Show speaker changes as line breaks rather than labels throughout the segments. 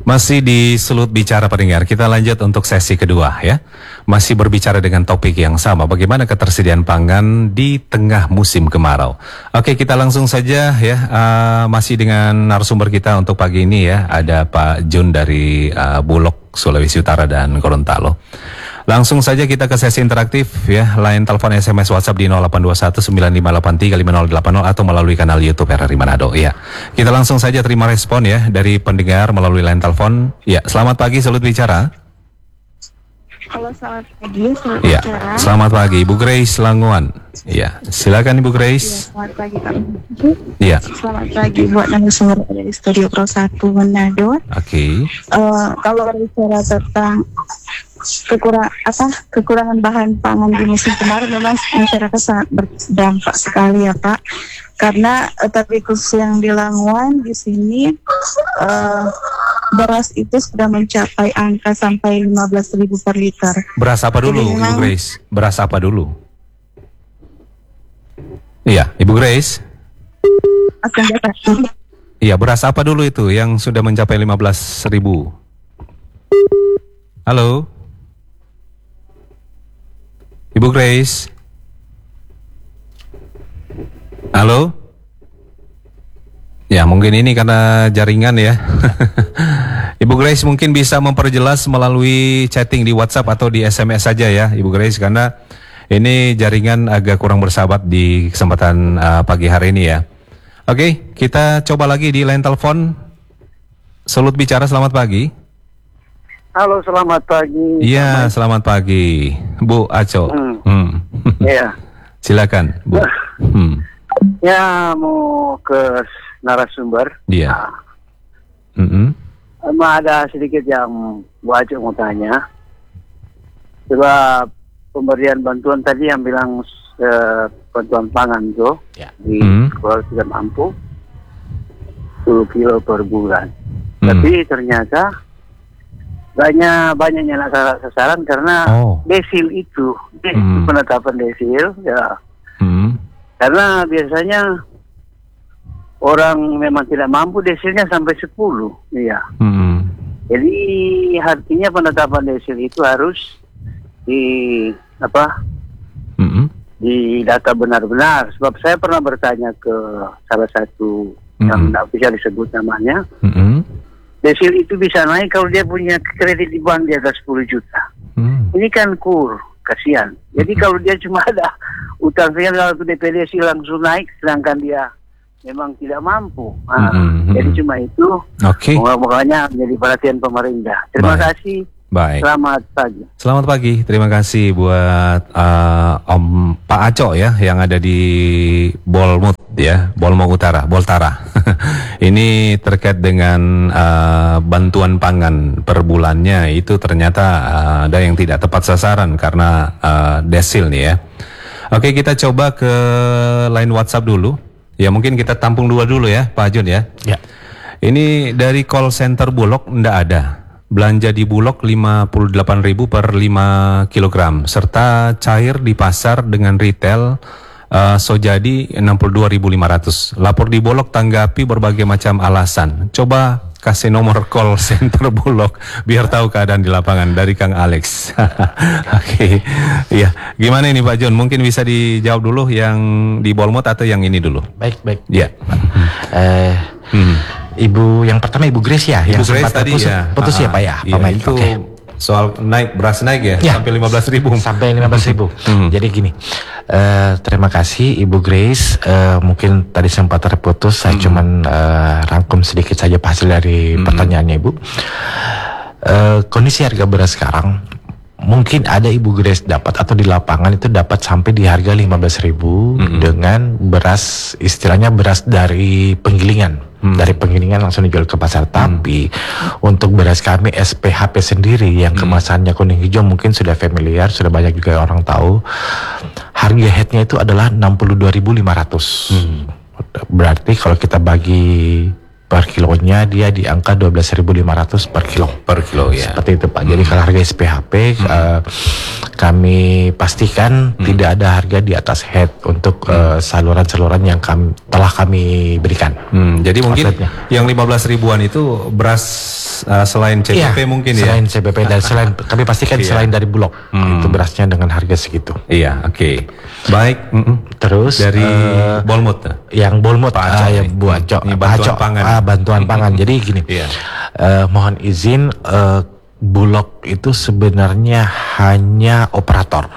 Masih di Sulut Bicara pendengar, kita lanjut untuk sesi kedua ya. Masih berbicara dengan topik yang sama, bagaimana ketersediaan pangan di tengah musim kemarau. Oke, kita langsung saja ya, masih dengan narasumber kita untuk pagi ini ya. Ada Pak Jun dari Bulog, Sulawesi Utara dan Gorontalo. Langsung saja kita ke sesi interaktif ya. Line telepon, SMS, WhatsApp di 082195835080 atau melalui kanal YouTube RRI Manado. Ya, kita langsung saja terima respon ya dari pendengar melalui line telepon. Ya, selamat pagi Sulut Bicara.
Halo, selamat pagi.
Ya, selamat pagi Ibu Grace Languan. Ya, silakan Ibu Grace.
Ya, selamat pagi Kak.
Ya.
Selamat pagi buat narasumber dari Studio Pro 1 Manado.
Oke.
Kalau berbicara tentang kekurangan bahan pangan di musim kemarau, memang masyarakat sangat berdampak sekali ya Pak. Karena tapi khusus yang di Languan di sini beras itu sudah mencapai angka sampai 15.000 per liter.
Beras apa dulu Ibu Grace? Beras apa dulu? Iya, Ibu Grace. Iya, beras apa dulu itu yang sudah mencapai 15.000? Halo? Ibu Grace? Halo? Ya, mungkin ini karena jaringan ya. Ibu Grace mungkin bisa memperjelas melalui chatting di WhatsApp atau di SMS saja ya, Ibu Grace, karena ini jaringan agak kurang bersahabat di kesempatan pagi hari ini ya. Oke, kita coba lagi di line telepon. Sulut Bicara, selamat pagi.
Halo, selamat pagi.
Iya, selamat pagi, Bu Aco.
Iya.
Silakan, Bu.
Ya, mau ke narasumber.
Iya.
Ada sedikit yang Bu Aco mau tanya. Sebab pemberian bantuan tadi yang bilang bantuan pangan tuh di sekolah tidak mampu 10 kilo per bulan. Tapi ternyata banyak yang sasaran karena desil itu penetapan desil ya. Karena biasanya orang memang tidak mampu desilnya sampai 10, iya. Jadi artinya penetapan desil itu harus di data benar-benar. Sebab saya pernah bertanya ke salah satu yang tidak bisa disebut namanya. Desil itu bisa naik kalau dia punya kredit di bank di atas 10 juta. Ini kan kasihan. Jadi kalau dia cuma ada utang saja kalau DP desil langsung naik, sedangkan dia memang tidak mampu. Jadi cuma itu. Makanya menjadi perhatian pemerintah. Terima kasih.
Baik.
Selamat pagi.
Selamat pagi. Terima kasih buat Om Pak Aco ya yang ada di Bolmut ya, Bolmo Utara, Boltara. Ini terkait dengan bantuan pangan per bulannya itu ternyata ada yang tidak tepat sasaran karena desil nih ya. Oke, kita coba ke line WhatsApp dulu. Ya mungkin kita tampung dulu ya Pak Jun ya. Ya. Ini dari call center Bulog enggak ada. Belanja di Bulog 58.000 per 5 kg serta cair di pasar dengan retail Sojadi 62.500. Lapor di Bulog tanggapi berbagai macam alasan. Coba kasih nomor call center Bulog biar tahu keadaan di lapangan dari Kang Alex. Oke. Iya, gimana ini Pak John? Mungkin bisa dijawab dulu yang di Bolmot atau yang ini dulu?
Baik.
Ya.
Ibu yang pertama Ibu Grace ya,
Ibu
yang
Grace
sempat
tadi
putus ya Pak ya.
Iya, itu soal beras naik ya, sampai 15.000.
Sampai 15.000. Jadi gini, terima kasih Ibu Grace. Mungkin tadi sempat terputus, saya cuman rangkum sedikit saja hasil dari pertanyaannya Ibu. Kondisi harga beras sekarang, mungkin ada Ibu Grace dapat atau di lapangan itu dapat sampai di harga 15.000 dengan beras, istilahnya beras dari penggilingan. Dari penggilingan langsung dijual ke pasar. Tapi untuk beras kami SPHP sendiri yang kemasannya kuning hijau mungkin sudah familiar, sudah banyak juga orang tahu. Harga headnya itu adalah 62.500. Berarti kalau kita bagi per kilonya dia di angka 12.500 per kilo.
Per kilo ya.
Seperti itu Pak. Jadi kalau harga SPHP kami pastikan tidak ada harga di atas head untuk saluran-saluran yang telah kami berikan.
Jadi mungkin yang 15 ribuan itu beras selain CBP mungkin ya?
Selain CBP dan selain kami pastikan selain dari Bulog itu berasnya dengan harga segitu.
Iya, oke. Baik.
Terus
dari Bolmut.
Yang Bolmut
Pak Aco
ya Bu Aco.
Ini bantuan pangan.
Bantuan pangan. Jadi gini. Mohon izin Bulog itu sebenarnya hanya operator.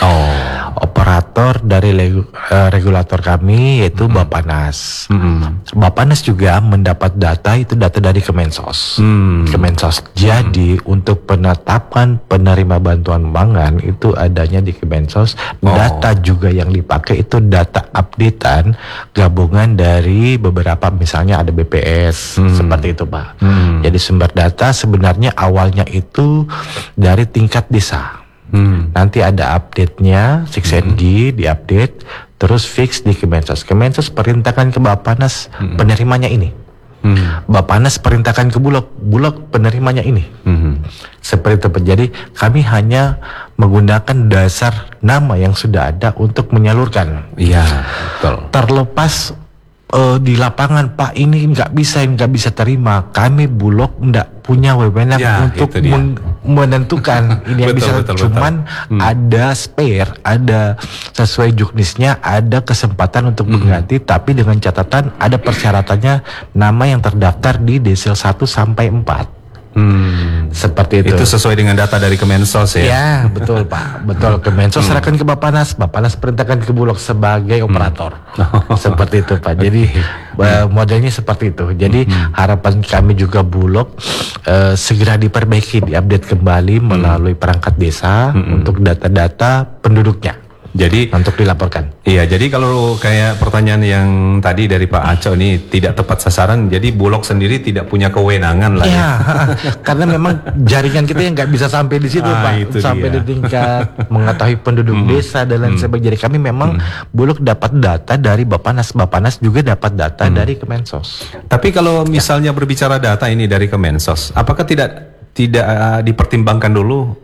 Operator dari regulator kami yaitu Bappenas. Bappenas juga mendapat data itu data dari Kemensos. Kemensos. Jadi untuk penetapan penerima bantuan pangan itu adanya di Kemensos. Data juga yang dipakai itu data updatean gabungan dari beberapa, misalnya ada BPS seperti itu Pak. Jadi sumber data sebenarnya awalnya itu dari tingkat desa. Nanti ada update-nya 6NG diupdate, terus fix di Kemensos. Kemensos perintahkan ke Bappenas penerimanya ini. Bappenas perintahkan ke Bulog, Bulog penerimanya ini. Seperti itu. Jadi kami hanya menggunakan dasar nama yang sudah ada untuk menyalurkan.
Iya, betul.
Terlepas di lapangan Pak ini nggak bisa terima, kami Bulog nggak punya wewenang untuk menentukan ini yang bisa. Cuman ada spare, ada sesuai juknisnya, ada kesempatan untuk mengganti, tapi dengan catatan ada persyaratannya nama yang terdaftar di desil 1 sampai 4. Seperti itu.
Itu sesuai dengan data dari Kemensos ya?
Ya, betul Pak. Betul. Kemensos serahkan ke Bappenas, Bappenas perintahkan ke Bulog sebagai operator. Seperti itu Pak. Jadi modelnya seperti itu. Jadi harapan kami juga Bulog segera diperbaiki, diupdate kembali melalui perangkat desa untuk data-data penduduknya.
Jadi
untuk dilaporkan.
Iya, jadi kalau kayak pertanyaan yang tadi dari Pak Aco ini tidak tepat sasaran, jadi Bulog sendiri tidak punya kewenangan lah ya.
Karena memang jaringan kita yang nggak bisa sampai di situ Pak, sampai di tingkat mengetahui penduduk desa dan lain sebagainya. Jadi kami memang Bulog dapat data dari Bappenas, Bappenas juga dapat data dari Kemensos.
Tapi kalau misalnya berbicara data ini dari Kemensos, apakah tidak dipertimbangkan dulu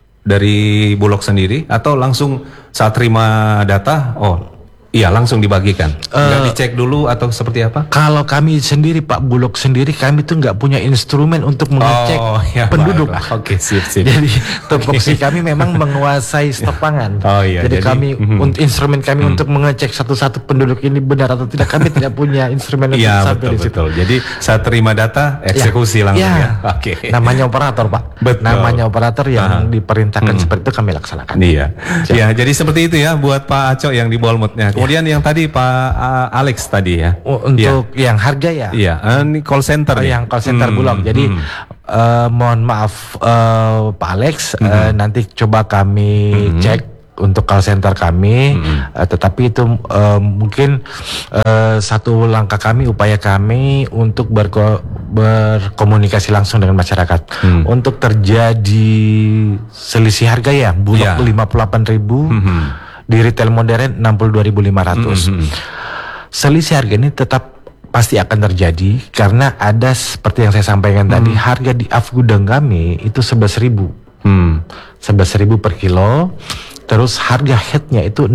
dari Bulog sendiri, atau langsung saat terima data iya langsung dibagikan, nggak dicek dulu atau seperti apa? Kalau
kami sendiri Pak Bulog sendiri, kami tuh nggak punya instrumen untuk mengecek penduduk.
Oke, sip.
Jadi tupoksi kami memang menguasai stok pangan. Jadi kami instrumen kami untuk mengecek satu-satu penduduk ini benar atau tidak, kami tidak punya instrumen untuk sampai di situ.
Jadi saat terima data eksekusi langsung ya.
Oke. Namanya operator Pak. Namanya operator yang diperintahkan seperti itu kami laksanakan.
Iya. Ya, jadi seperti itu ya buat Pak Aco yang di Bolmutnya. Kemudian yang tadi Pak Alex tadi ya.
Untuk yang harga ya.
Iya, ini call center.
Yang call center Bulog. Jadi mohon maaf Pak Alex, nanti coba kami cek untuk call center kami, tetapi itu mungkin satu langkah kami, upaya kami untuk berkomunikasi langsung dengan masyarakat. Untuk terjadi selisih harga ya, Bulog 58.000, di retail modern 62.500. Selisih harga ini tetap pasti akan terjadi karena ada seperti yang saya sampaikan tadi, harga di afgudang kami itu 11.000. 11.000 per kilo. Terus harga headnya itu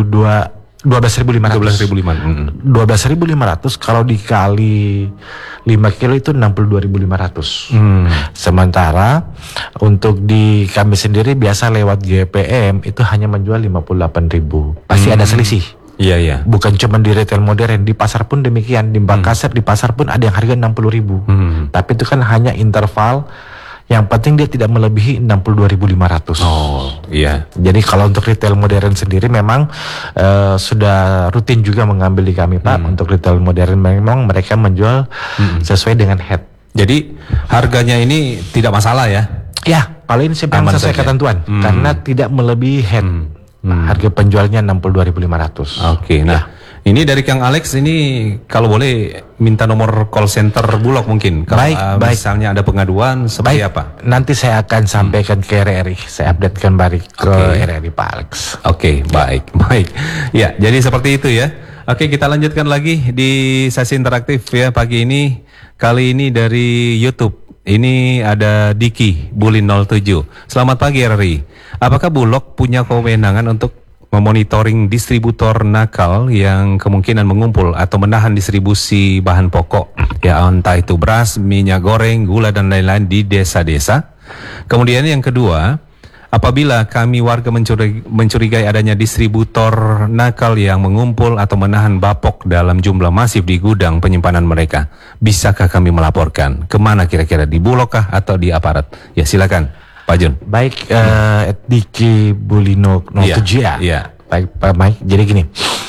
12.500 kalau dikali 5 kilo itu 62.500. Sementara untuk di kami sendiri biasa lewat GPM itu hanya menjual 58.000. Pasti ada selisih.
Iya.
Bukan cuma di retail modern, di pasar pun demikian. Di Makassar di pasar pun ada yang harga 60.000. Tapi itu kan hanya interval. Yang penting dia tidak melebihi 62.500.
Iya.
Jadi kalau untuk retail modern sendiri memang sudah rutin juga mengambil di kami Pak. Untuk retail modern memang mereka menjual sesuai dengan head.
Jadi harganya ini tidak masalah ya?
Ya, paling sesuai ketentuan karena tidak melebihi head. Harga penjualnya 62.500.
Oke. Nah, ini dari Kang Alex ini kalau boleh minta nomor call center Bulog mungkin. Kalau misalnya ada pengaduan seperti apa?
Nanti saya akan sampaikan ke RRI. Saya update kembali ke RRI Pak Alex.
Oke, baik. Ya, jadi seperti itu ya. Oke, kita lanjutkan lagi di sesi interaktif ya pagi ini. Kali ini dari YouTube. Ini ada Diki Bulin 07. Selamat pagi RRI. Apakah Bulog punya kewenangan untuk memonitoring distributor nakal yang kemungkinan mengumpul atau menahan distribusi bahan pokok, ya entah itu beras, minyak goreng, gula dan lain-lain di desa-desa. Kemudian yang kedua, apabila kami warga mencurigai adanya distributor nakal yang mengumpul atau menahan bapok dalam jumlah masif di gudang penyimpanan mereka, bisakah kami melaporkan? Kemana kira-kira? Di Bulog kah atau di aparat? Ya silakan Pak Jun.
Baik, Diki Bulino 07 ya.
Iya.
Baik Pak Mike, jadi gini,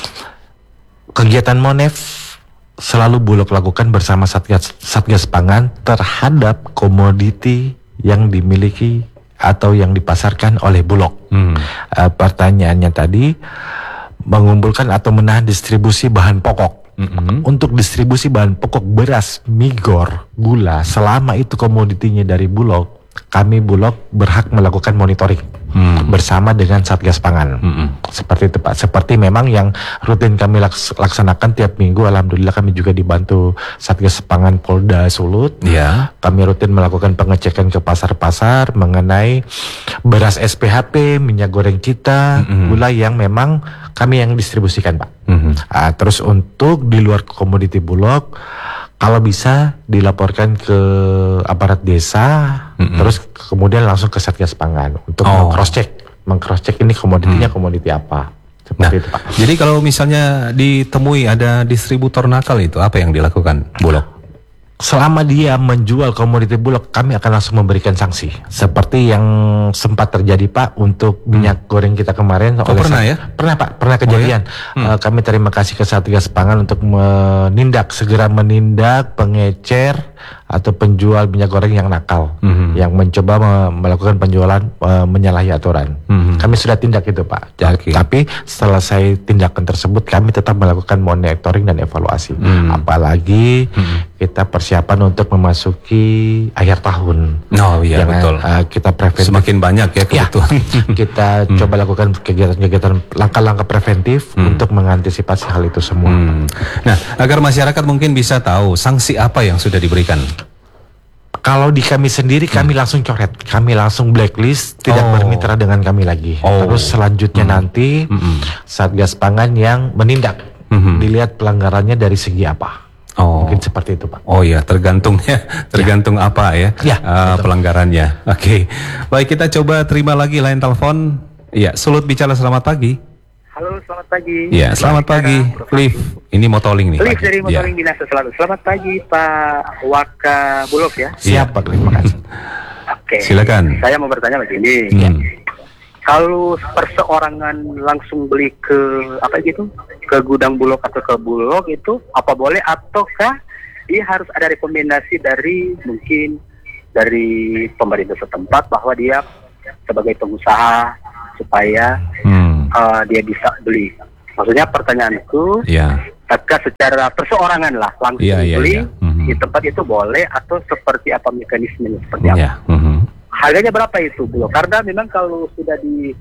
kegiatan Monef selalu Bulog lakukan bersama Satgas Pangan terhadap komoditi yang dimiliki atau yang dipasarkan oleh Bulog. Pertanyaannya tadi, mengumpulkan atau menahan distribusi bahan pokok. Untuk distribusi bahan pokok beras, migor, gula, selama itu komoditinya dari Bulog, kami Bulog berhak melakukan monitoring bersama dengan Satgas Pangan. Seperti itu Pak. Seperti memang yang rutin kami laksanakan tiap minggu. Alhamdulillah kami juga dibantu Satgas Pangan Polda Sulut.
Ya.
Kami rutin melakukan pengecekan ke pasar-pasar mengenai beras SPHP, minyak goreng kita, gula yang memang kami yang distribusikan Pak. Terus untuk di luar komoditi Bulog, kalau bisa dilaporkan ke aparat desa, terus kemudian langsung ke Satgas Pangan untuk meng-cross-check ini komoditinya komoditi apa. Seperti itu Pak.
Jadi kalau misalnya ditemui ada distributor nakal itu, apa yang dilakukan Bulog?
Selama dia menjual komoditi Bulog, kami akan langsung memberikan sanksi. Seperti yang sempat terjadi Pak untuk minyak goreng kita kemarin.
Pernah ya?
Pernah Pak, pernah kejadian. Kami terima kasih ke Satgas Pangan untuk segera menindak pengecer atau penjual minyak goreng yang nakal, yang mencoba melakukan penjualan menyalahi aturan. Kami sudah tindak itu Pak. Tapi selesai tindakan tersebut, kami tetap melakukan monitoring dan evaluasi. Apalagi kita persiapan untuk memasuki akhir tahun.
Oh iya betul.
Kita preventif.
Semakin banyak ya kebutuhan.
Kita coba lakukan kegiatan-kegiatan langkah-langkah preventif untuk mengantisipasi hal itu semua.
Nah, agar masyarakat mungkin bisa tahu sanksi apa yang sudah diberikan.
Kalau di kami sendiri kami langsung coret, kami langsung blacklist, tidak bermitra dengan kami lagi. Terus selanjutnya nanti Satgas Pangan yang menindak, dilihat pelanggarannya dari segi apa. Mungkin seperti itu Pak.
Oh ya, tergantung apa ya, pelanggarannya. Oke. Baik, kita coba terima lagi line telepon. Ya, Sulut bicara, selamat pagi.
Halo, selamat pagi.
Ya, selamat pagi, Cliff. Ini Motoling nih.
Cliff dari Motoling Binasa selalu. Selamat pagi Pak Waka Bulog ya.
Siap Pak Cliff, makasih.
Oke.
Silakan.
Saya mau bertanya begini. Kalau perseorangan langsung beli ke ke gudang Bulog atau ke Bulog itu apa boleh, ataukah dia harus ada rekomendasi dari mungkin dari pemerintah setempat bahwa dia sebagai pengusaha supaya dia bisa beli? Maksudnya pertanyaanku, apakah secara perseorangan lah langsung beli di tempat itu boleh, atau seperti apa mekanismenya, seperti apa? Harganya berapa itu Bulog? Karena memang kalau sudah di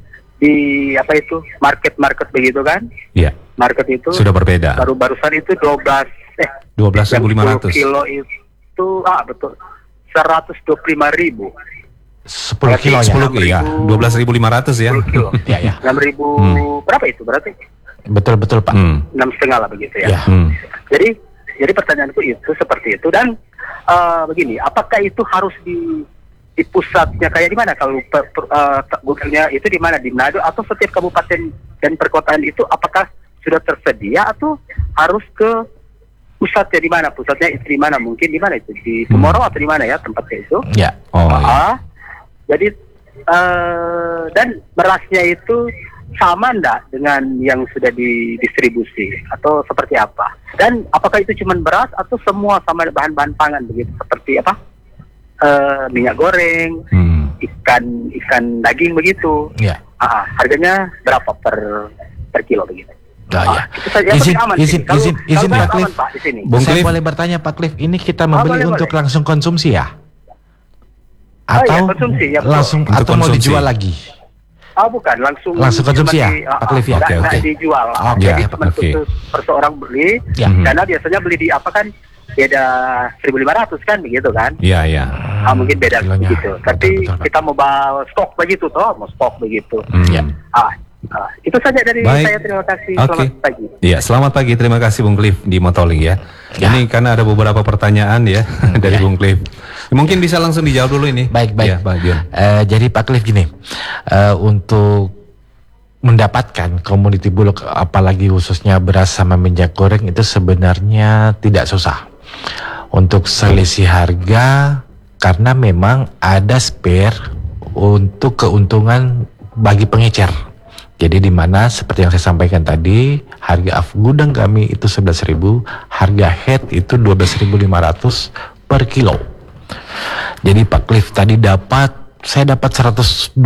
market begitu kan? Iya. Market itu
sudah berbeda.
Barusan itu
12.500
kilo itu betul 125.000.
10 kilo
ya. 12.500 ya.
10 kilo. Ya. 6.000 berapa itu berarti?
Betul Pak.
6,5 lah begitu ya. Jadi pertanyaanku itu seperti itu, dan begini, apakah itu harus di pusatnya kayak di mana? Kalau gudangnya itu di mana, di Manado, atau setiap kabupaten dan perkotaan itu apakah sudah tersedia, atau harus ke pusatnya di mana? Pusatnya itu di mana? Mungkin di mana itu? Di Tomorrow atau di mana ya tempatnya itu?
Ya.
Jadi dan berasnya itu sama enggak dengan yang sudah didistribusi atau seperti apa? Dan apakah itu cuma beras atau semua sama bahan-bahan pangan begitu, seperti minyak goreng, ikan daging begitu? Harganya berapa per kilo begitu?
Izin Pak Cliff. Saya
Cliff,
boleh bertanya Pak Cliff, ini kita membeli untuk langsung konsumsi ya? Atau
konsumsi, ya,
langsung atau mau dijual lagi?
Bukan, langsung
konsumsi ya, Pak Cliff ya?
Nggak dijual. Jadi cuma khusus perseorang beli, karena biasanya beli di beda 1.500 kan begitu kan?
Iya.
Mungkin beda begitu. Tapi kita mau bawa stok begitu mau stok begitu. Itu saja dari
Baik.
saya. Terima kasih.
Oke.
Selamat pagi.
Iya, selamat pagi. Terima kasih Bung Cliff di Motoling ya.
Ya.
Ini karena ada beberapa pertanyaan ya dari Bung Cliff. Mungkin bisa langsung dijawab dulu ini.
Baik.
Ya, Pak Jun.
Jadi Pak Cliff gini, untuk mendapatkan komoditi bulog apalagi khususnya beras sama minyak goreng itu sebenarnya tidak susah. Untuk selisih harga karena memang ada spare untuk keuntungan bagi pengecer. Jadi di mana seperti yang saya sampaikan tadi, harga gudang kami itu 11.000, harga head itu 12.500 per kilo. Jadi Pak Cliff tadi saya dapat 125.000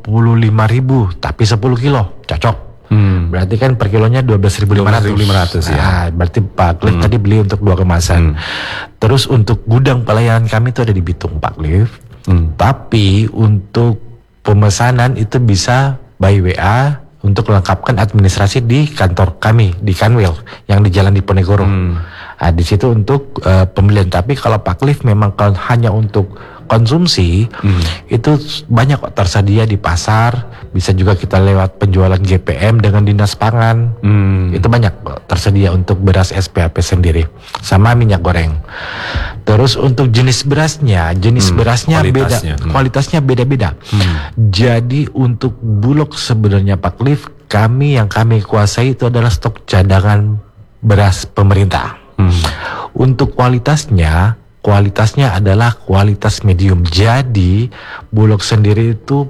tapi 10 kilo, cocok. Berarti kan per kilonya 12.500
ya.
Nah, berarti Pak Cliff tadi beli untuk 2 kemasan. Terus untuk gudang pelayanan kami itu ada di Bitung Pak Cliff. Tapi untuk pemesanan itu bisa by WA untuk melengkapkan administrasi di kantor kami di Kanwil yang di Jalan Diponegoro. Nah, di situ untuk pembelian. Tapi kalau Pak Cliff memang kalau hanya untuk konsumsi itu banyak kok tersedia di pasar. Bisa juga kita lewat penjualan GPM dengan Dinas Pangan. Itu banyak kok tersedia untuk beras SPAP sendiri sama minyak goreng. Terus untuk jenis berasnya kualitasnya beda-beda. Jadi untuk Bulog sebenarnya Pak Cliff, yang kami kuasai itu adalah stok cadangan beras pemerintah. Untuk kualitasnya adalah kualitas medium. Jadi Bulog sendiri itu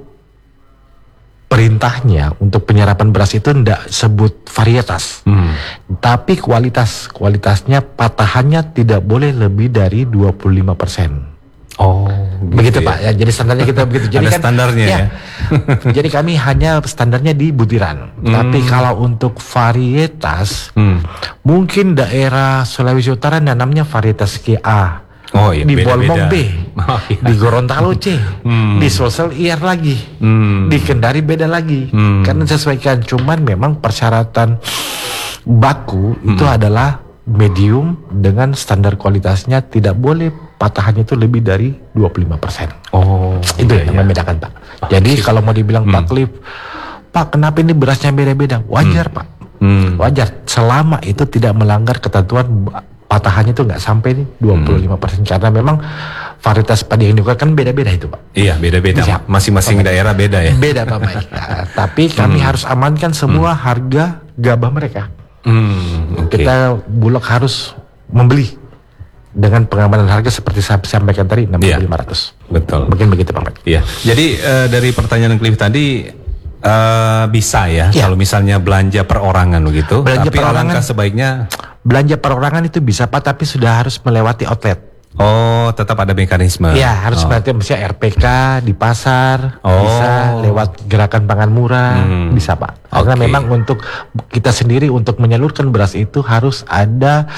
perintahnya untuk penyerapan beras itu tidak sebut varietas, tapi kualitasnya patahannya tidak boleh lebih dari 25%.
Oh,
begitu
ya.
Pak. Ya, jadi standarnya kita begitu. Jadi
ada standarnya ya.
Jadi kami hanya standarnya di butiran. Tapi kalau untuk varietas, mungkin daerah Sulawesi Utara namanya varietas KA.
Oh iya,
Di
beda-beda.
Bolmong B, di Gorontalo C, di Sulsel IR lagi, di Kendari beda lagi. Karena sesuaikan, cuman memang persyaratan baku itu adalah medium dengan standar kualitasnya tidak boleh patahannya itu lebih dari 25%.
Oh,
Itu
iya,
yang membedakan Pak. Jadi kalau mau dibilang Pak Cliff, Pak kenapa ini berasnya beda-beda? Wajar Pak, wajar selama itu tidak melanggar ketentuan patahannya itu nggak sampai nih 25%. Karena memang varietas padi yang digunakan kan beda-beda itu Pak.
Iya, beda-beda.
Siap.
Masing-masing daerah beda ya.
Beda Pak Mike. Nah, tapi kami harus amankan semua harga gabah mereka.
Oke.
Kita Bulog harus membeli dengan pengamanan harga seperti saya sampaikan tadi 6.500.
Betul.
Mungkin begitu Pak Mike.
Iya. Jadi dari pertanyaan Cliff tadi bisa ya, kalau misalnya belanja perorangan begitu.
Belanja
tapi
perorangan.
alangkah sebaiknya
Belanja perorangan itu bisa Pak, tapi sudah harus melewati outlet.
tetap ada mekanisme.
Ya harus berarti misalnya RPK di pasar,
Oh.
bisa lewat gerakan pangan murah, bisa Pak. Karena
Oke.
memang untuk kita sendiri untuk menyalurkan beras itu harus ada